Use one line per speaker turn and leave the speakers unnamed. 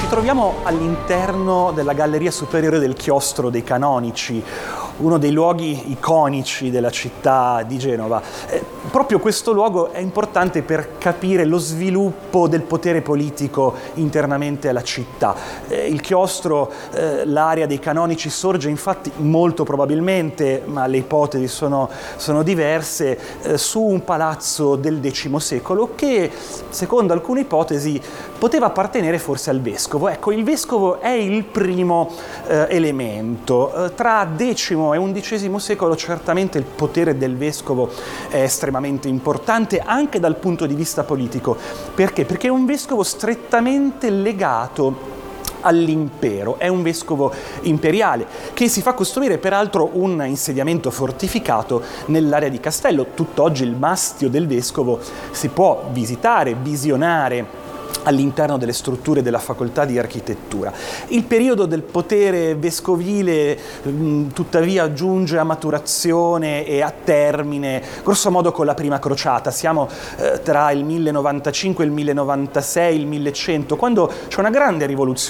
Ci troviamo all'interno della galleria superiore del Chiostro dei Canonici, uno dei luoghi iconici della città di Genova. Proprio questo luogo è importante per capire lo sviluppo del potere politico internamente alla città. Il chiostro, l'area dei Canonici, sorge infatti molto probabilmente, ma le ipotesi sono diverse, su un palazzo del X secolo che, secondo alcune ipotesi, poteva appartenere forse al vescovo. Ecco, il vescovo è il primo elemento. Tra X e XI secolo certamente il potere del vescovo è estremamente importante anche dal punto di vista politico. Perché? Perché è un vescovo strettamente legato all'impero, è un vescovo imperiale che si fa costruire peraltro un insediamento fortificato nell'area di Castello. Tutt'oggi il mastio del vescovo si può visitare, visionare all'interno delle strutture della facoltà di architettura. Il periodo del potere vescovile tuttavia giunge a maturazione e a termine grosso modo con la prima crociata. Siamo tra il 1095, il 1096, il 1100, quando c'è una grande rivoluzione